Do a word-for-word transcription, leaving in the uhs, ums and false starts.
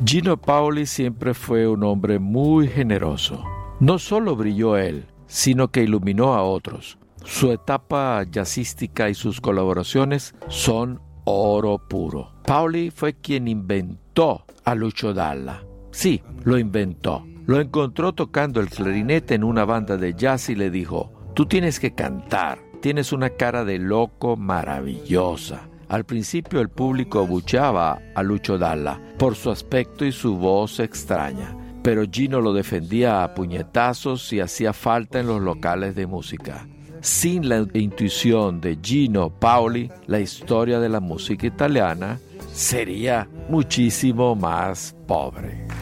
Gino Paoli siempre fue un hombre muy generoso. No solo brilló él, sino que iluminó a otros. Su etapa jazzística y sus colaboraciones son oro puro. Paoli fue quien inventó a Lucio Dalla. Sí, lo inventó. Lo encontró tocando el clarinete en una banda de jazz y le dijo: tú tienes que cantar, tienes una cara de loco maravillosa. Al principio el público abucheaba a Lucio Dalla por su aspecto y su voz extraña, pero Gino lo defendía a puñetazos y hacía falta en los locales de música. Sin la intuición de Gino Paoli, la historia de la música italiana sería muchísimo más pobre.